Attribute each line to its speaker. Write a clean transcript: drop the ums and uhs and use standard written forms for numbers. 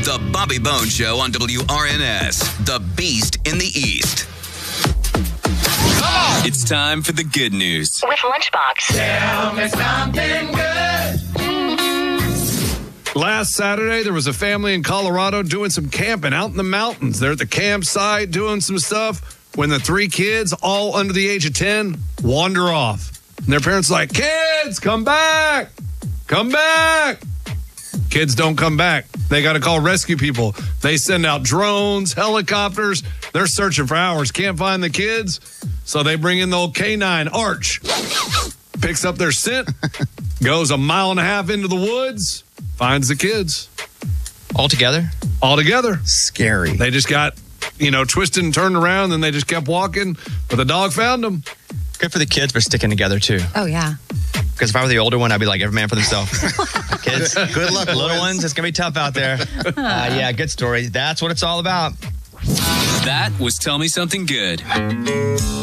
Speaker 1: The Bobby Bones Show on WRNS, the Beast in the East. It's time for the good news.
Speaker 2: With Lunchbox.
Speaker 3: Tell me something good.
Speaker 4: Last Saturday, there was a family in Colorado doing some camping out in the mountains. They're at the campsite doing some stuff when the 3 kids, all under the age of 10, wander off. And their parents are like, kids, come back. Come back. Kids don't come back. They got to call rescue people. They send out drones, helicopters. They're searching for hours. Can't find the kids. So they bring in the old canine, Arch. Picks up their scent, goes 1.5 miles into the woods, finds the kids.
Speaker 5: All together?
Speaker 4: All together.
Speaker 5: Scary.
Speaker 4: They just got, twisted and turned around, and they just kept walking, but the dog found them.
Speaker 5: Good for the kids for sticking together, too.
Speaker 6: Oh, yeah.
Speaker 5: Because if I were the older one, I'd be like, every man for themselves. Kids,
Speaker 7: Good luck,
Speaker 5: little ones. It's going to be tough out there. Yeah, good story. That's what it's all about.
Speaker 1: That was Tell Me Something Good.